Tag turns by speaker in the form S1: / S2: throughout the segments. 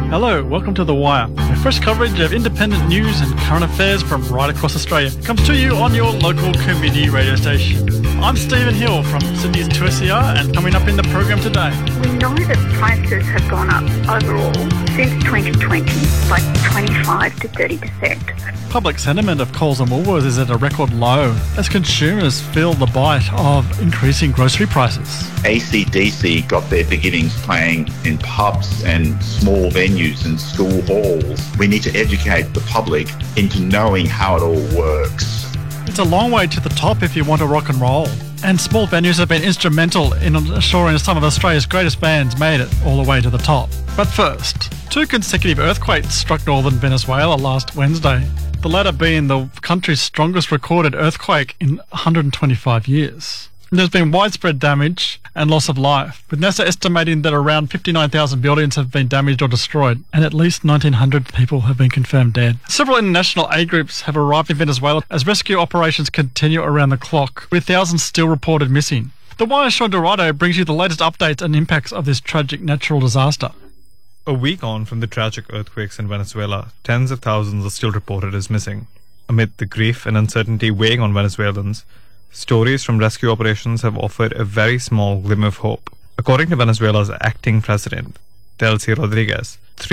S1: Hello, welcome to The Wire, where fresh coverage of independent news and current affairs from right across Australia comes to you on your local community radio station. I'm Stephen Hill from Sydney's 2SER, and coming up in the program today.
S2: We know that prices have gone up overall since 2020 by 25 to 30%.
S1: Public sentiment of Coles and Woolworths is at a record low as consumers feel the bite of increasing grocery prices.
S3: AC/DC got their beginnings playing in pubs and small venues and school halls. We need to educate the public into knowing how it all works.
S1: It's a long way to the top if you want to rock and roll. And small venues have been instrumental in ensuring some of Australia's greatest bands made it all the way to the top. But first, 2 consecutive earthquakes struck northern Venezuela last Wednesday, the latter being the country's strongest recorded earthquake in 125 years. There's been widespread damage and loss of life, with NASA estimating that around 59,000 buildings have been damaged or destroyed, and at least 1,900 people have been confirmed dead. Several international aid groups have arrived in Venezuela as rescue operations continue around the clock, with thousands still reported missing. The Wire's Sean Dorado brings you the latest updates and impacts of this tragic natural disaster.
S4: A week on from the tragic earthquakes in Venezuela, tens of thousands are still reported as missing. Amid the grief and uncertainty weighing on Venezuelans, stories from rescue operations have offered a very small glimmer of hope. According to Venezuela's acting president, Delcy Rodriguez,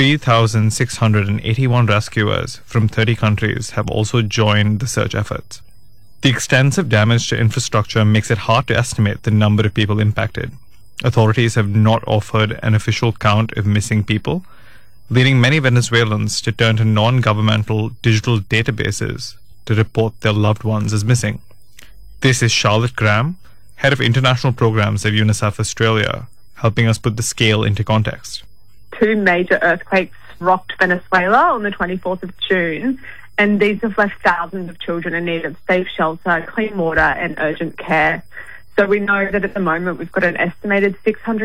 S4: 3,681 rescuers from 30 countries have also joined the search efforts. The extensive damage to infrastructure makes it hard to estimate the number of people impacted. Authorities have not offered an official count of missing people, leading many Venezuelans to turn to non-governmental digital databases to report their loved ones as missing. This is Charlotte Graham, Head of International Programs at UNICEF Australia, helping us put the scale into context.
S5: 2 major earthquakes rocked Venezuela on the 24th of June, and these have left thousands of children in need of safe shelter, clean water and urgent care. So we know that at the moment we've got an estimated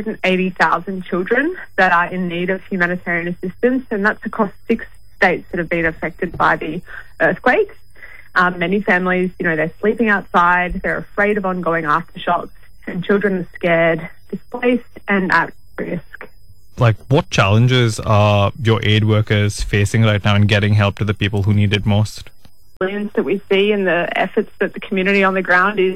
S5: 680,000 children that are in need of humanitarian assistance, and that's across 6 states that have been affected by the earthquakes. Many families, they're sleeping outside, they're afraid of ongoing aftershocks, and children are scared, displaced, and at risk.
S4: What challenges are your aid workers facing right now in getting help to the people who need it most?
S5: Resilience that we see in the efforts that the community on the ground is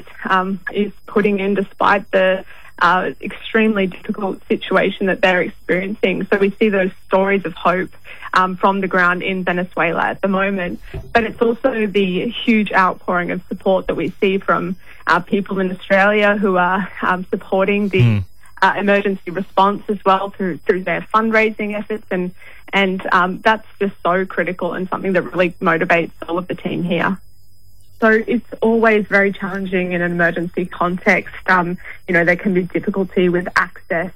S5: putting in despite the extremely difficult situation that they're experiencing. So we see those stories of hope from the ground in Venezuela at the moment. But it's also the huge outpouring of support that we see from people in Australia who are supporting the emergency response as well through their fundraising efforts. And that's just so critical and something that really motivates all of the team here. So it's always very challenging in an emergency context. There can be difficulty with access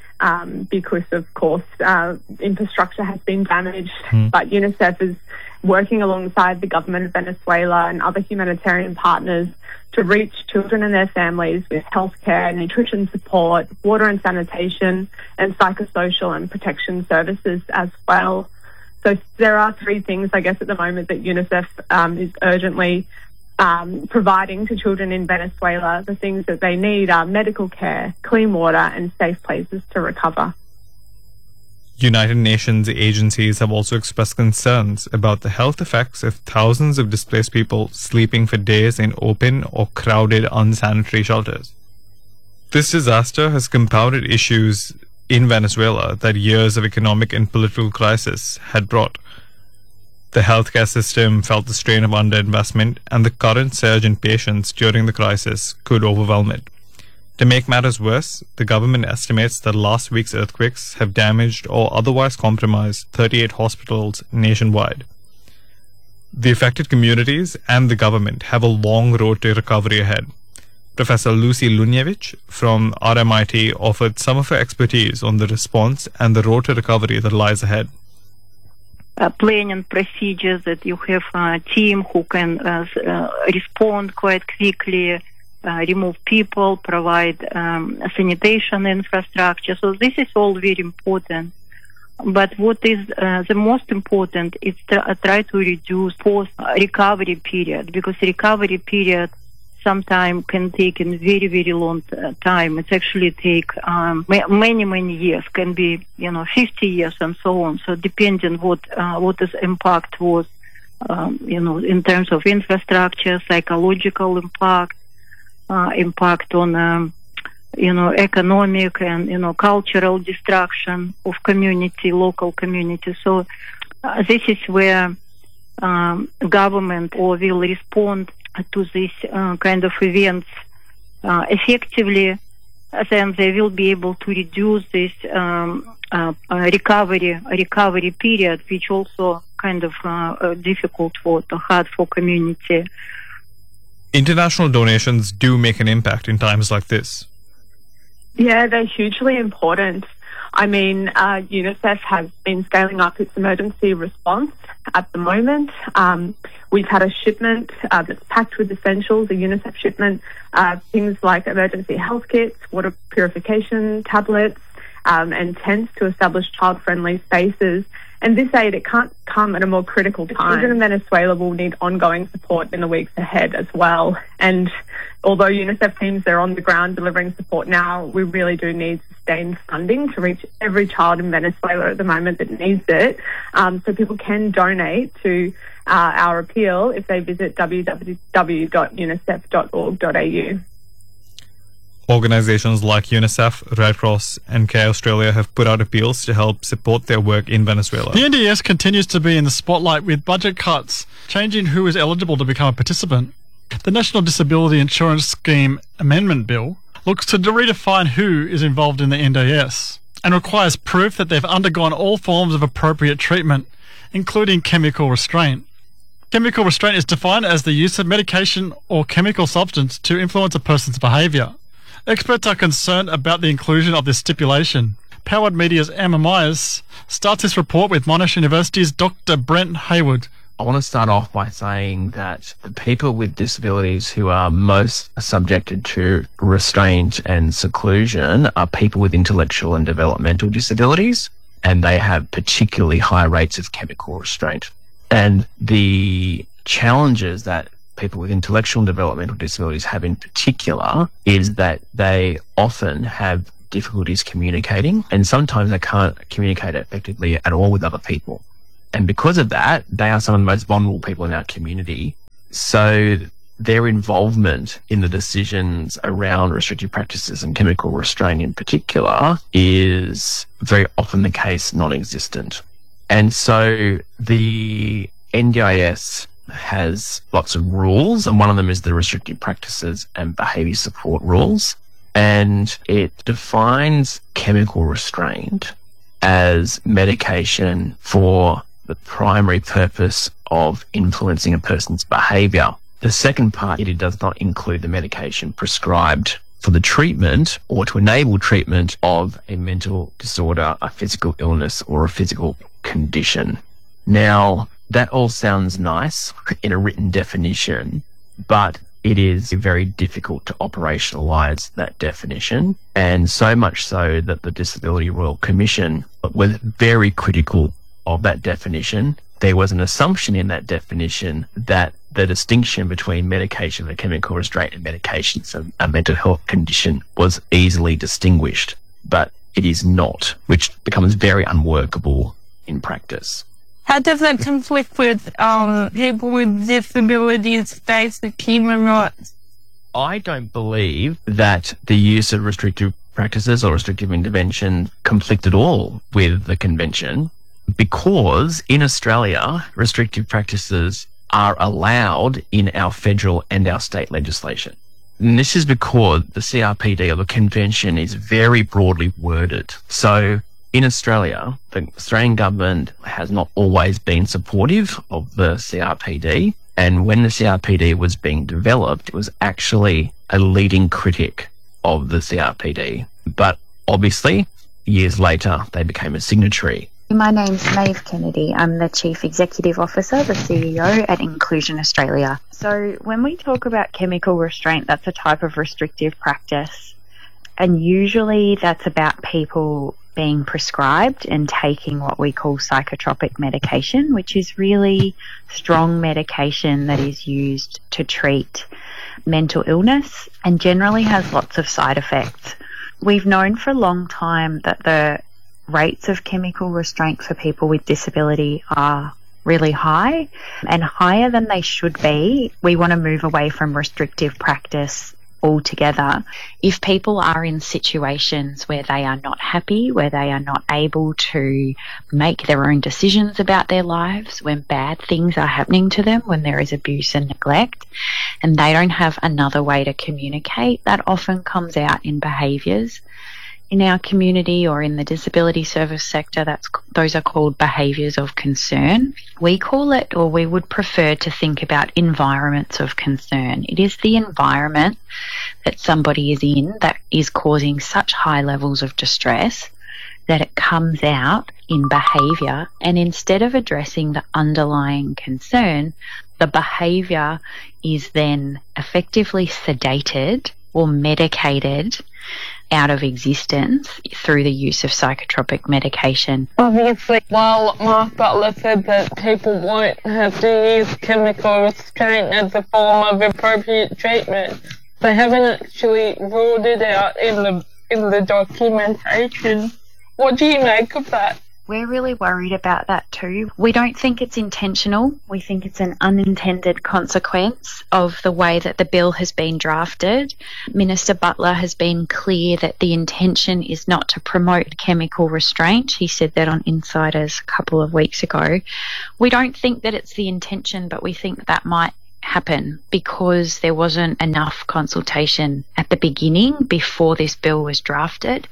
S5: because, of course, infrastructure has been damaged. But UNICEF is working alongside the government of Venezuela and other humanitarian partners to reach children and their families with healthcare, nutrition support, water and sanitation, and psychosocial and protection services as well. So there are 3 things, I guess, at the moment that UNICEF is urgently providing to children in Venezuela. The things that they need are medical care, clean water, and safe places to recover.
S4: United Nations agencies have also expressed concerns about the health effects of thousands of displaced people sleeping for days in open or crowded unsanitary shelters. This disaster has compounded issues in Venezuela that years of economic and political crisis had brought. The healthcare system felt the strain of underinvestment, and the current surge in patients during the crisis could overwhelm it. To make matters worse, the government estimates that last week's earthquakes have damaged or otherwise compromised 38 hospitals nationwide. The affected communities and the government have a long road to recovery ahead. Professor Lucy Lunjevich from RMIT offered some of her expertise on the response and the road to recovery that lies ahead.
S6: Planning procedures, that you have a team who can respond quite quickly, remove people, provide sanitation infrastructure. So this is all very important. But what is the most important is try to reduce post-recovery period, because recovery period sometimes can take a very, very long time. It actually take many, many years, can be, 50 years and so on. So depending what is impact was, in terms of infrastructure, psychological impact, impact on, economic and, cultural destruction of community, local community. So this is where government will respond to this kind of events effectively, then they will be able to reduce this recovery period, which also kind of difficult hard for community.
S4: International donations do make an impact in times like this.
S5: Yeah, they're hugely important. I mean, UNICEF has been scaling up its emergency response at the moment. We've had a shipment that's packed with essentials, a UNICEF shipment, things like emergency health kits, water purification tablets, and tents to establish child-friendly spaces. And this aid, it can't come at a more critical time. Children in Venezuela will need ongoing support in the weeks ahead as well. And although UNICEF teams are on the ground delivering support now, we really do need sustained funding to reach every child in Venezuela at the moment that needs it. So people can donate to our appeal if they visit www.unicef.org.au.
S4: Organizations like UNICEF, Red Cross and Care Australia have put out appeals to help support their work in Venezuela.
S1: The NDIS continues to be in the spotlight with budget cuts, changing who is eligible to become a participant. The National Disability Insurance Scheme Amendment Bill looks to redefine who is involved in the NDIS and requires proof that they've undergone all forms of appropriate treatment, including chemical restraint. Chemical restraint is defined as the use of medication or chemical substance to influence a person's behaviour. Experts are concerned about the inclusion of this stipulation. Powered Media's Emma Myers starts this report with Monash University's Dr. Brent Hayward.
S7: I want to start off by saying that the people with disabilities who are most subjected to restraint and seclusion are people with intellectual and developmental disabilities, and they have particularly high rates of chemical restraint. And the challenges that people with intellectual and developmental disabilities have in particular is that they often have difficulties communicating, and sometimes they can't communicate effectively at all with other people. And because of that, they are some of the most vulnerable people in our community. So their involvement in the decisions around restrictive practices and chemical restraint in particular is very often the case non-existent. And so the NDIS has lots of rules, and one of them is the restrictive practices and behaviour support rules. And it defines chemical restraint as medication for the primary purpose of influencing a person's behaviour. The second part, it does not include the medication prescribed for the treatment or to enable treatment of a mental disorder, a physical illness, or a physical condition. Now, that all sounds nice in a written definition, but it is very difficult to operationalise that definition, and so much so that the Disability Royal Commission was very critical of that definition. There was an assumption in that definition that the distinction between medication for chemical restraint and medication for a mental health condition was easily distinguished, but it is not, which becomes very unworkable in practice.
S8: How does that conflict with people with disabilities, basic human rights?
S7: I don't believe that the use of restrictive practices or restrictive intervention conflict at all with the convention, because in Australia, restrictive practices are allowed in our federal and our state legislation. And this is because the CRPD or the convention is very broadly worded. So in Australia, the Australian government has not always been supportive of the CRPD, and when the CRPD was being developed, it was actually a leading critic of the CRPD. But obviously, years later, they became a signatory.
S9: My name's Maeve Kennedy. I'm the Chief Executive Officer, the CEO at Inclusion Australia. So when we talk about chemical restraint, that's a type of restrictive practice, and usually that's about people being prescribed and taking what we call psychotropic medication, which is really strong medication that is used to treat mental illness, and generally has lots of side effects. We've known for a long time that the rates of chemical restraint for people with disability are really high and higher than they should be. We want to move away from restrictive practice altogether. If people are in situations where they are not happy, where they are not able to make their own decisions about their lives, when bad things are happening to them, when there is abuse and neglect, and they don't have another way to communicate, that often comes out in behaviours in our community or in the disability service sector. Those are called behaviours of concern. We call it, or we would prefer to think about, environments of concern. It is the environment that somebody is in that is causing such high levels of distress that it comes out in behaviour, and instead of addressing the underlying concern, the behaviour is then effectively sedated or medicated out of existence through the use of psychotropic medication.
S8: Obviously, while Mark Butler said that people won't have to use chemical restraint as a form of appropriate treatment, they haven't actually ruled it out in the documentation. What do you make of that?
S9: We're really worried about that too. We don't think it's intentional. We think it's an unintended consequence of the way that the bill has been drafted. Minister Butler has been clear that the intention is not to promote chemical restraint. He said that on Insiders a couple of weeks ago. We don't think that it's the intention, but we think that might happen because there wasn't enough consultation at the beginning before this bill was drafted.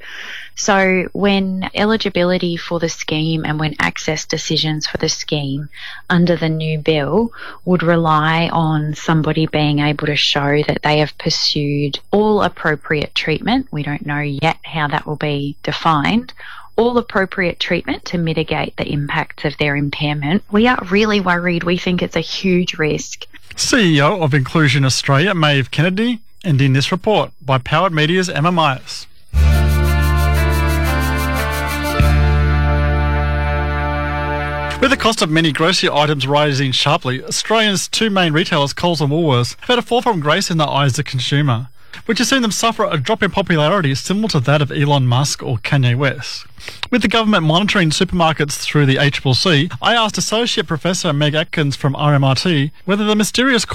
S9: So when eligibility for the scheme and when access decisions for the scheme under the new bill would rely on somebody being able to show that they have pursued all appropriate treatment, we don't know yet how that will be defined, all appropriate treatment to mitigate the impacts of their impairment, we are really worried. We think it's a huge risk.
S1: CEO of Inclusion Australia, Maeve Kennedy, ending this report by Powered Media's Emma Myers. With the cost of many grocery items rising sharply, Australia's two main retailers, Coles and Woolworths, have had a fall from grace in the eyes of the consumer, which has seen them suffer a drop in popularity similar to that of Elon Musk or Kanye West. With the government monitoring supermarkets through the ACCC, I asked Associate Professor Meg Atkins from RMIT whether the mysterious